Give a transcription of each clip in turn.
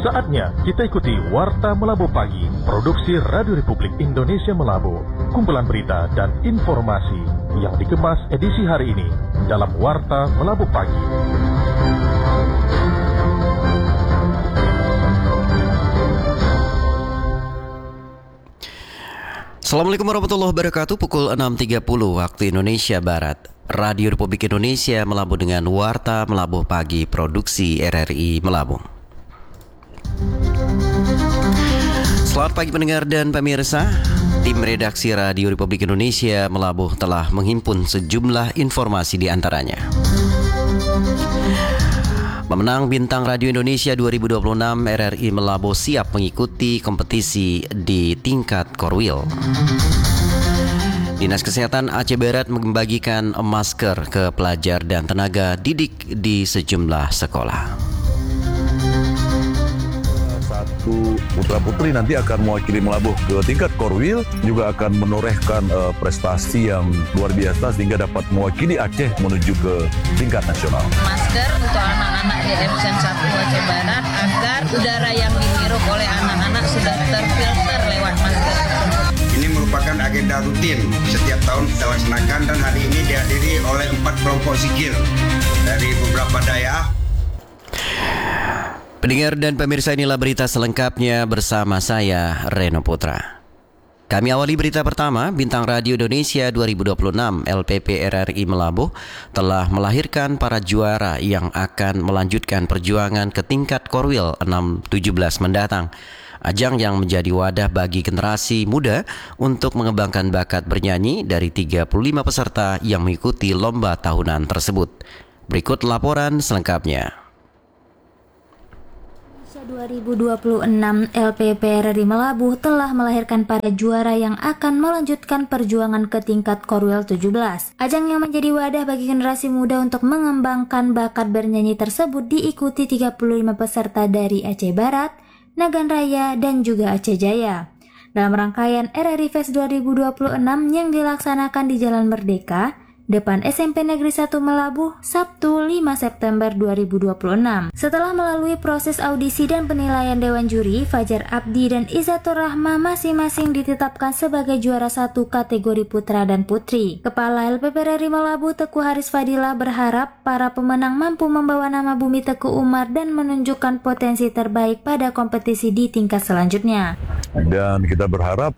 Saatnya kita ikuti Warta Melabu Pagi, produksi Radio Republik Indonesia Melabu. Kumpulan berita dan informasi yang dikemas edisi hari ini dalam Warta Melabu Pagi. Assalamualaikum warahmatullahi wabarakatuh. Pukul 6.30 waktu Indonesia Barat. Radio Republik Indonesia Melabu dengan Warta Melabu Pagi, produksi RRI Melabu. Selamat pagi pendengar dan pemirsa. Tim redaksi Radio Republik Indonesia Melabu telah menghimpun sejumlah informasi di antaranya. Pemenang Bintang Radio Indonesia 2026 RRI Melabu siap mengikuti kompetisi di tingkat Korwil. Dinas Kesehatan Aceh Barat membagikan masker ke pelajar dan tenaga didik di sejumlah sekolah. Satu putra-putri nanti akan mewakili Melabu ke tingkat Korwil, juga akan menorehkan prestasi yang luar biasa sehingga dapat mewakili Aceh menuju ke tingkat nasional. Masker untuk anak-anak di MSN 1 Aceh Barat agar udara yang dihirup oleh anak-anak sudah terfilter lewat masker. Ini merupakan agenda rutin setiap tahun kita laksanakan dan hari ini dihadiri oleh 4 kelompok zikir dari beberapa daerah. Pendengar dan pemirsa, inilah berita selengkapnya bersama saya, Reno Putra. Kami awali berita pertama. Bintang Radio Indonesia 2026 LPP RRI Melabu telah melahirkan para juara yang akan melanjutkan perjuangan ke tingkat Korwil 6-17 mendatang. Ajang yang menjadi wadah bagi generasi muda untuk mengembangkan bakat bernyanyi dari 35 peserta yang mengikuti lomba tahunan tersebut. Berikut laporan selengkapnya. 2026 LPP RRI Melabu telah melahirkan para juara yang akan melanjutkan perjuangan ke tingkat Korwil 17. Ajang yang menjadi wadah bagi generasi muda untuk mengembangkan bakat bernyanyi tersebut diikuti 35 peserta dari Aceh Barat, Nagan Raya, dan juga Aceh Jaya. Dalam rangkaian RRI Fest 2026 yang dilaksanakan di Jalan Merdeka, depan SMP Negeri 1 Melabu, Sabtu 5 September 2026. Setelah melalui proses audisi dan penilaian Dewan Juri, Fajar Abdi dan Izzatur Rahma masing-masing ditetapkan sebagai juara 1 kategori putra dan putri. Kepala LPP RRI Melabu Teguh Haris Fadila berharap para pemenang mampu membawa nama Bumi Teguh Umar dan menunjukkan potensi terbaik pada kompetisi di tingkat selanjutnya. Dan kita berharap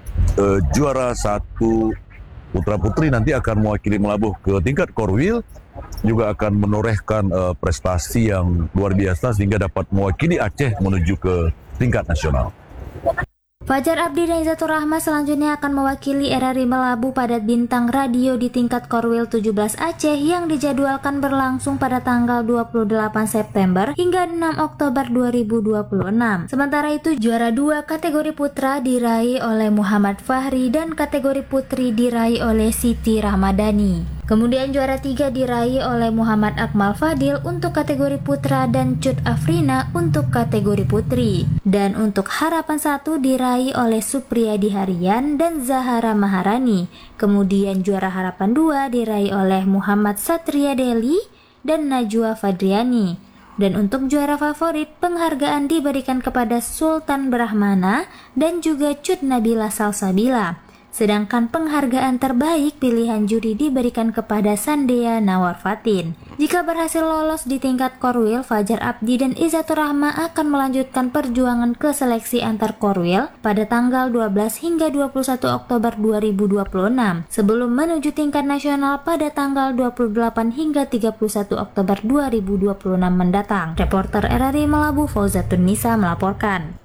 juara 1 putra-putri nanti akan mewakili Melabu ke tingkat Korwil, juga akan menorehkan prestasi yang luar biasa sehingga dapat mewakili Aceh menuju ke tingkat nasional. Fajar Abdi dan Izzatur Rahma selanjutnya akan mewakili RRI Melabu pada Bintang Radio di tingkat Korwil 17 Aceh yang dijadwalkan berlangsung pada tanggal 28 September hingga 6 Oktober 2026. Sementara itu juara 2 kategori putra diraih oleh Muhammad Fahri dan kategori putri diraih oleh Siti Rahmadani. Kemudian juara 3 diraih oleh Muhammad Akmal Fadil untuk kategori putra dan Cut Afrina untuk kategori putri. Dan untuk harapan 1 diraih oleh Supriyadi Harian dan Zahara Maharani. Kemudian juara harapan 2 diraih oleh Muhammad Satria Deli dan Najwa Fadriani. Dan untuk juara favorit, penghargaan diberikan kepada Sultan Brahmana dan juga Cut Nabila Salsabila. Sedangkan penghargaan terbaik pilihan juri diberikan kepada Sandea Nawar Fatin. Jika berhasil lolos di tingkat Korwil, Fajar Abdi dan Izzatur Rahma akan melanjutkan perjuangan ke seleksi antar Korwil pada tanggal 12 hingga 21 Oktober 2026 sebelum menuju tingkat nasional pada tanggal 28 hingga 31 Oktober 2026 mendatang. Reporter RRI Melabu Fauzatun Nisa melaporkan.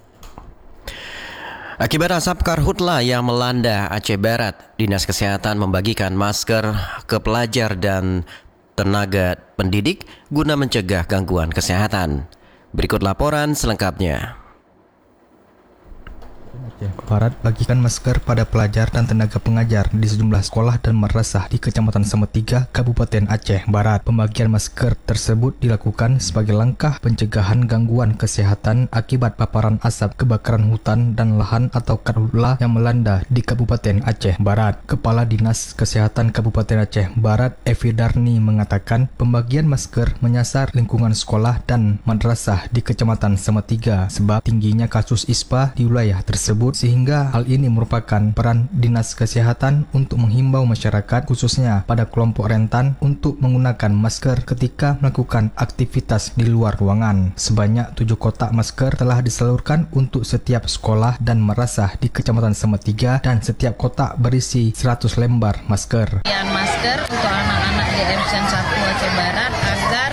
Akibat asap karhutla yang melanda Aceh Barat, Dinas Kesehatan membagikan masker ke pelajar dan tenaga pendidik guna mencegah gangguan kesehatan. Berikut laporan selengkapnya. Aceh Barat bagikan masker pada pelajar dan tenaga pengajar di sejumlah sekolah dan madrasah di Kecamatan Semetiga, Kabupaten Aceh Barat. Pembagian masker tersebut dilakukan sebagai langkah pencegahan gangguan kesehatan akibat paparan asap kebakaran hutan dan lahan atau karhutla yang melanda di Kabupaten Aceh Barat. Kepala Dinas Kesehatan Kabupaten Aceh Barat, Evi Darni, mengatakan pembagian masker menyasar lingkungan sekolah dan madrasah di Kecamatan Semetiga sebab tingginya kasus ISPA di wilayah tersebut, sehingga hal ini merupakan peran Dinas Kesehatan untuk menghimbau masyarakat khususnya pada kelompok rentan untuk menggunakan masker ketika melakukan aktivitas di luar ruangan. Sebanyak 7 kotak masker telah disalurkan untuk setiap sekolah dan madrasah di Kecamatan Semetiga dan setiap kotak berisi 100 lembar masker. Masker untuk anak-anak di MSN 1 Aceh Barat agar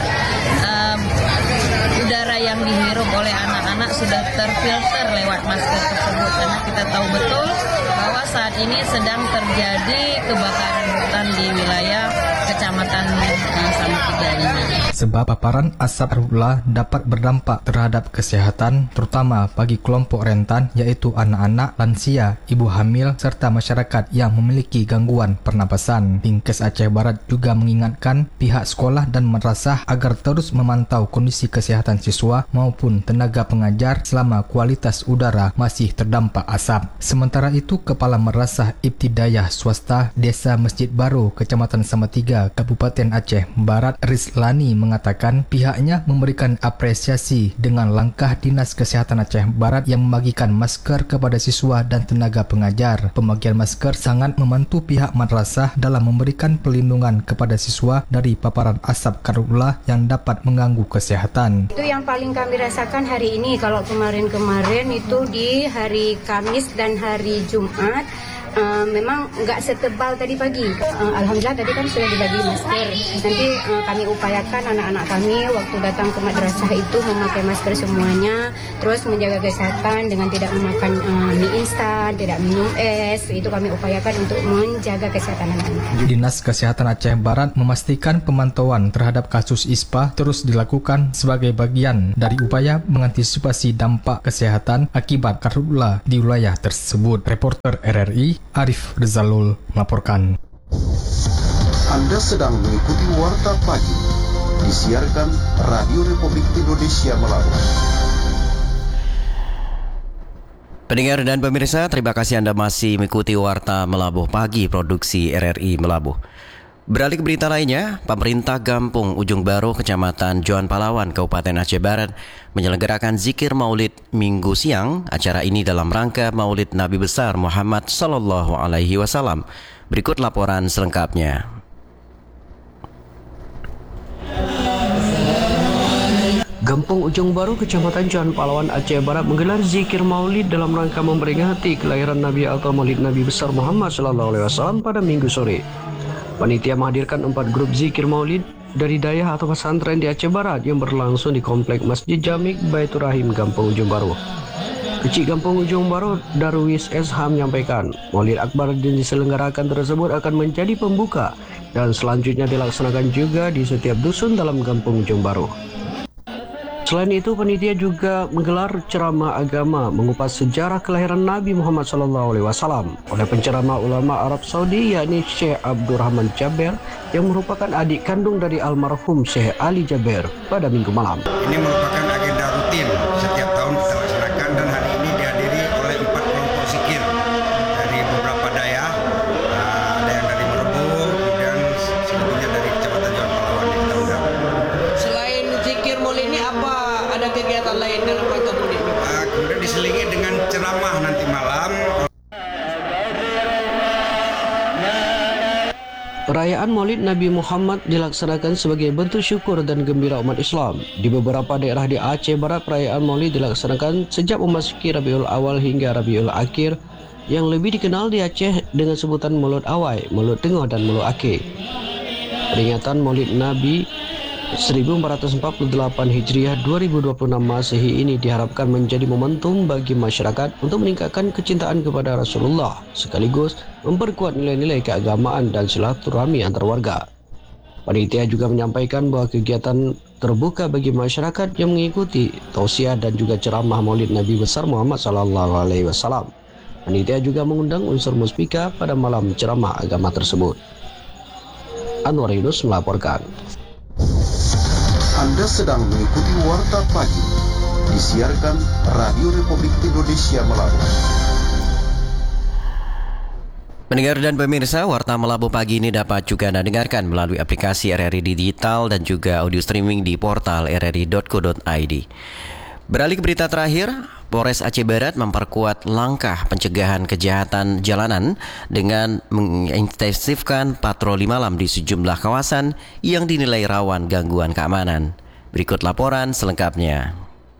udara yang dihirup oleh anak-anak sudah terfilter lewat masker tersebut, karena kita tahu betul bahwa saat ini sedang terjadi kebakaran hutan di wilayah Kecamatan Semetiga ini. Sebab paparan asap karhutla dapat berdampak terhadap kesehatan, terutama bagi kelompok rentan yaitu anak-anak, lansia, ibu hamil, serta masyarakat yang memiliki gangguan pernapasan. Dinkes Aceh Barat juga mengingatkan pihak sekolah dan madrasah agar terus memantau kondisi kesehatan siswa maupun tenaga pengajar selama kualitas udara masih terdampak asap. Sementara itu, Kepala Madrasah Ibtidayah Swasta Desa Masjid Baru, Kecamatan Semetiga, Kabupaten Aceh Barat, Rizlani, mengatakan pihaknya memberikan apresiasi dengan langkah Dinas Kesehatan Aceh Barat yang membagikan masker kepada siswa dan tenaga pengajar. Pembagian masker sangat membantu pihak madrasah dalam memberikan perlindungan kepada siswa dari paparan asap karhutla yang dapat mengganggu kesehatan. Itu yang paling kami rasakan hari ini. Kalau kemarin-kemarin itu di hari Kamis dan hari Jumat memang nggak setebal tadi pagi. Alhamdulillah tadi kan sudah dibagi masker. Nanti kami upayakan anak-anak kami waktu datang ke madrasah itu memakai masker semuanya, terus menjaga kesehatan dengan tidak memakan mie instan, tidak minum es. Itu kami upayakan untuk menjaga kesehatan anak-anak. Dinas Kesehatan Aceh Barat memastikan pemantauan terhadap kasus ISPA terus dilakukan sebagai bagian dari upaya mengantisipasi dampak kesehatan akibat karhutla di wilayah tersebut. Reporter RRI Arif Rizalul melaporkan. Anda sedang mengikuti Warta Pagi, disiarkan Radio Republik Indonesia Melabu. Pendengar dan pemirsa, terima kasih Anda masih mengikuti Warta Melabuh Pagi produksi RRI Melabuh. Beralih ke berita lainnya, pemerintah Gampung Ujung Baru, Kecamatan Johan Palawan, Kabupaten Aceh Barat menyelenggarakan zikir Maulid Minggu siang. Acara ini dalam rangka Maulid Nabi besar Muhammad Sallallahu Alaihi Wasallam. Berikut laporan selengkapnya. Gampung Ujung Baru, Kecamatan Johan Palawan, Aceh Barat menggelar zikir Maulid dalam rangka memperingati kelahiran Nabi atau Maulid Nabi besar Muhammad Sallallahu Alaihi Wasallam pada Minggu sore. Panitia menghadirkan 4 grup zikir Maulid dari dayah atau pesantren di Aceh Barat yang berlangsung di Komplek Masjid Jamik Baitur Rahim Gampung Ujung Baru. Kecik Gampung Ujung Baru Darwis SH menyampaikan, Maulid Akbar yang diselenggarakan tersebut akan menjadi pembuka dan selanjutnya dilaksanakan juga di setiap dusun dalam Gampung Ujung Baru. Selain itu, panitia juga menggelar ceramah agama mengupas sejarah kelahiran Nabi Muhammad SAW oleh penceramah ulama Arab Saudi yakni Syekh Abdurrahman Jaber yang merupakan adik kandung dari almarhum Syekh Ali Jaber pada Minggu malam. Ini merupakan agenda rutin setiap tahun kita laksanakan dan hari ini dihadiri oleh 4 kelompok zikir dari beberapa daerah, ada yang dari Merebu, kemudian sebetulnya dari Kecamatan Johan Palawan di Tanggap. Selain zikir Maulid ini apa ada kegiatan lain dalam rangka Maulid? Kemudian diselingi dengan ceramah nanti malam. Perayaan Maulid Nabi Muhammad dilaksanakan sebagai bentuk syukur dan gembira umat Islam. Di beberapa daerah di Aceh Barat, perayaan Maulid dilaksanakan sejak memasuki Rabiul Awal hingga Rabiul Akhir yang lebih dikenal di Aceh dengan sebutan Maulud Awai, Maulud Tengah dan Maulud Akhir. Peringatan Maulid Nabi 1448 Hijriah 2026 Masehi ini diharapkan menjadi momentum bagi masyarakat untuk meningkatkan kecintaan kepada Rasulullah sekaligus memperkuat nilai-nilai keagamaan dan silaturahmi antar warga. Panitia juga menyampaikan bahwa kegiatan terbuka bagi masyarakat yang mengikuti tausiah dan juga ceramah Maulid Nabi besar Muhammad sallallahu alaihi wasallam. Panitia juga mengundang unsur muspika pada malam ceramah agama tersebut. Anwar Yunus melaporkan. Anda sedang mengikuti Warta Pagi, disiarkan Radio Republik Indonesia Melabu. Pendengar dan pemirsa, Warta Melabu pagi ini dapat juga Anda dengarkan melalui aplikasi RRI Digital dan juga audio streaming di portal rri.co.id. Beralih ke berita terakhir, Polres Aceh Barat memperkuat langkah pencegahan kejahatan jalanan dengan mengintensifkan patroli malam di sejumlah kawasan yang dinilai rawan gangguan keamanan. Berikut laporan selengkapnya.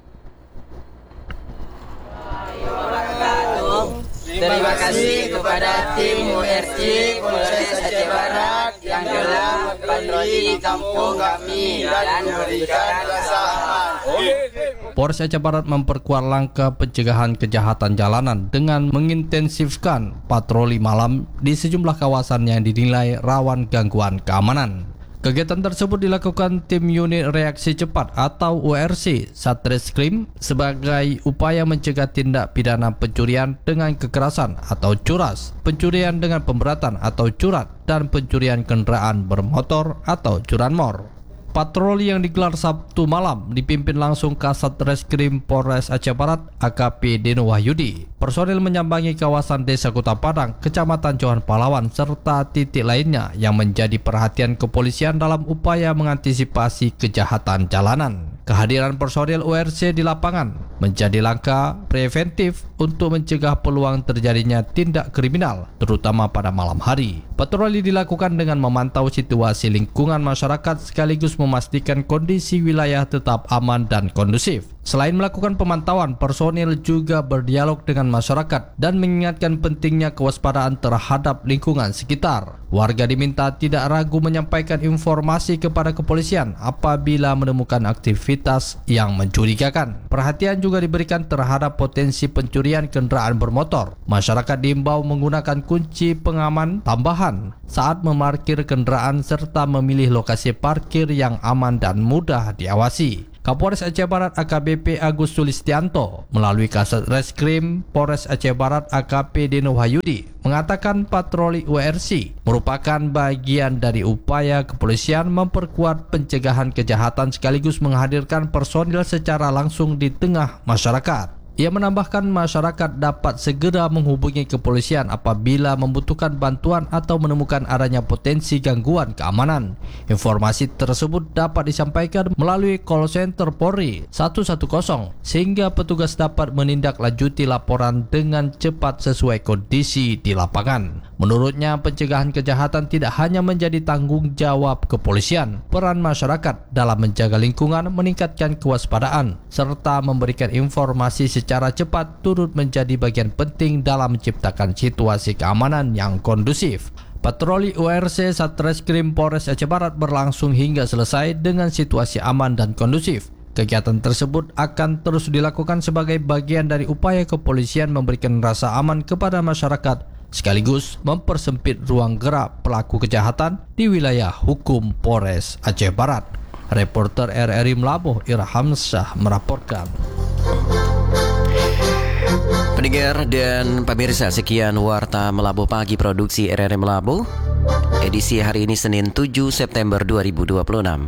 Terima kasih kepada tim URC Polres Aceh Barat yang telah patroli kampung kami dan memberikan rasa aman. Polres Aceh Barat memperkuat langkah pencegahan kejahatan jalanan dengan mengintensifkan patroli malam di sejumlah kawasan yang dinilai rawan gangguan keamanan. Kegiatan tersebut dilakukan tim unit reaksi cepat atau URC Satreskrim sebagai upaya mencegah tindak pidana pencurian dengan kekerasan atau curas, pencurian dengan pemberatan atau curat, dan pencurian kendaraan bermotor atau curanmor. Patroli yang digelar Sabtu malam dipimpin langsung Kasat Reskrim Polres Aceh Barat AKP Deno Wahyudi. Personil menyambangi kawasan Desa Kota Padang, Kecamatan Johan Pahlawan, serta titik lainnya yang menjadi perhatian kepolisian dalam upaya mengantisipasi kejahatan jalanan. Kehadiran personil URC di lapangan menjadi langkah preventif untuk mencegah peluang terjadinya tindak kriminal, terutama pada malam hari. Patroli dilakukan dengan memantau situasi lingkungan masyarakat sekaligus memastikan kondisi wilayah tetap aman dan kondusif. Selain melakukan pemantauan, personil juga berdialog dengan masyarakat dan mengingatkan pentingnya kewaspadaan terhadap lingkungan sekitar. Warga diminta tidak ragu menyampaikan informasi kepada kepolisian apabila menemukan aktivitas yang mencurigakan. Perhatian juga diberikan terhadap potensi pencurian kendaraan bermotor. Masyarakat diimbau menggunakan kunci pengaman tambahan saat memarkir kendaraan serta memilih lokasi parkir yang aman dan mudah diawasi. Kapolres Aceh Barat AKBP Agus Sulistianto melalui Kasat Reskrim Polres Aceh Barat AKP Deno Wahyudi mengatakan patroli URC merupakan bagian dari upaya kepolisian memperkuat pencegahan kejahatan sekaligus menghadirkan personil secara langsung di tengah masyarakat. Ia menambahkan masyarakat dapat segera menghubungi kepolisian apabila membutuhkan bantuan atau menemukan adanya potensi gangguan keamanan. Informasi tersebut dapat disampaikan melalui call center Polri 110 sehingga petugas dapat menindaklanjuti laporan dengan cepat sesuai kondisi di lapangan. Menurutnya, pencegahan kejahatan tidak hanya menjadi tanggung jawab kepolisian, peran masyarakat dalam menjaga lingkungan, meningkatkan kewaspadaan, serta memberikan informasi secara cepat turut menjadi bagian penting dalam menciptakan situasi keamanan yang kondusif. Patroli URC Satreskrim Polres Aceh Barat berlangsung hingga selesai dengan situasi aman dan kondusif. Kegiatan tersebut akan terus dilakukan sebagai bagian dari upaya kepolisian memberikan rasa aman kepada masyarakat, sekaligus mempersempit ruang gerak pelaku kejahatan di wilayah hukum Polres Aceh Barat. Reporter RRI Melabuh Irham Syah melaporkan. Pendengar dan pemirsa, sekian Warta Melabuh Pagi produksi RRI Melabuh edisi hari ini Senin 7 September 2026.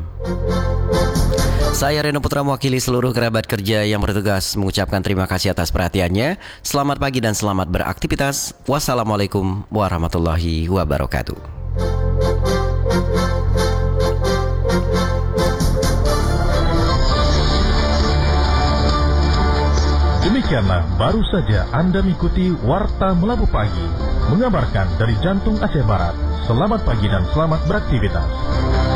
Saya Reno Putra mewakili seluruh kerabat kerja yang bertugas mengucapkan terima kasih atas perhatiannya. Selamat pagi dan selamat beraktivitas. Wassalamualaikum warahmatullahi wabarakatuh. Demikianlah baru saja Anda mengikuti Warta Melabuh Pagi, mengabarkan dari jantung Aceh Barat. Selamat pagi dan selamat beraktivitas.